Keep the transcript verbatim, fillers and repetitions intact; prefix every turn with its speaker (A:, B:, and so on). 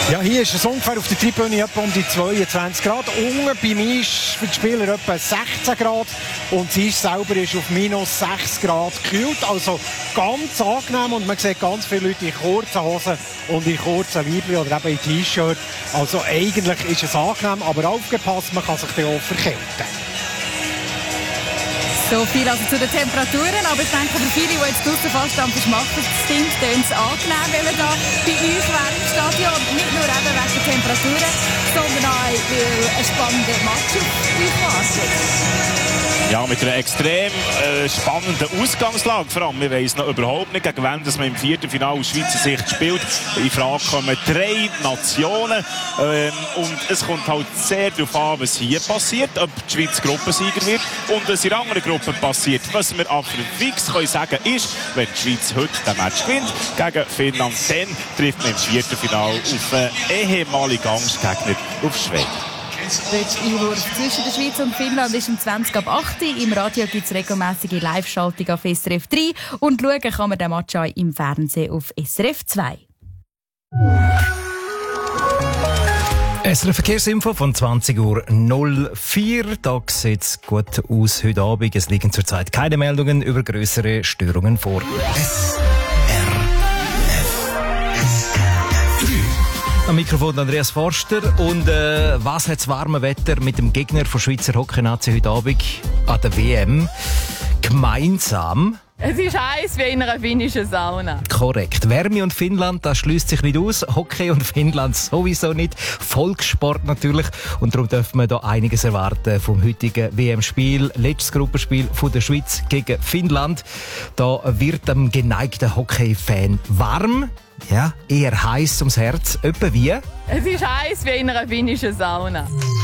A: Ja, hier ist es ungefähr auf der Tribüne etwa um die zweiundzwanzig Grad. Unten bei mir ist für die Spieler etwa sechzehn Grad und sie selber ist auf minus sechs Grad gekühlt. Also ganz angenehm und man sieht ganz viele Leute in kurzen Hosen und in kurzen Weibchen oder eben in T-Shirt. Also eigentlich ist es angenehm, aber aufgepasst, man kann sich dann auch verkälten.
B: So viel also zu den Temperaturen, aber ich denke, für viele, die jetzt draussen fast am Verschmachten sind, tönt es angenehm, wenn man da bei euch wäre im Stadion. Nicht nur eben wegen der Temperaturen, sondern auch, weil ein spannender Match auf euch wartet.
C: Ja, mit einer extrem äh, spannenden Ausgangslage. Vor allem, wir wissen noch überhaupt nicht, gegen wen dass man im Viertelfinale aus Schweizer Sicht spielt. In Frage kommen drei Nationen. Ähm, und es kommt halt sehr darauf an, was hier passiert, ob die Schweiz Gruppensieger wird und was in anderen Gruppen passiert. Was wir aber fix können sagen ist, wenn die Schweiz heute den Match gewinnt gegen Finnland, dann trifft man im Viertelfinale auf einen ehemaligen Angstgegner auf Schweden.
B: Der Einwurf zwischen der Schweiz und Finnland ist um zwanzig ab acht. Im Radio gibt es regelmäßige Live-Schaltung auf S R F drei und schauen kann man den Match auch im Fernsehen auf S R F zwei.
D: S R F Verkehrsinfo von zwanzig Uhr null vier. Da sieht es gut aus heute Abend. Es liegen zurzeit keine Meldungen über grössere Störungen vor. Am Mikrofon Andreas Forster. Und äh, was hat das warme Wetter mit dem Gegner von Schweizer Hockey-Nazi heute Abend an der W M gemeinsam?
E: Es ist heiß wie in einer finnischen Sauna.
D: Korrekt. Wärme und Finnland, das schließt sich nicht aus. Hockey und Finnland sowieso nicht. Volkssport natürlich. Und darum dürfen wir da einiges erwarten vom heutigen W M-Spiel. Letztes Gruppenspiel von der Schweiz gegen Finnland. Da wird dem geneigten Hockey-Fan warm. Ja, eher heiß ums Herz. Etwa wie?
E: Es ist heiß wie in einer finnischen Sauna.